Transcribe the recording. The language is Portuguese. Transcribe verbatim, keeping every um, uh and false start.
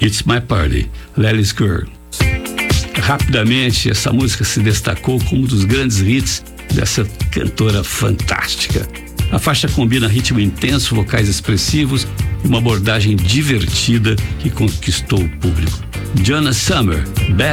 It's My Party, Lely's Girl. Rapidamente, essa música se destacou como um dos grandes hits dessa cantora fantástica. A faixa combina ritmo intenso, vocais expressivos e uma abordagem divertida que conquistou o público. Donna Summer, Bad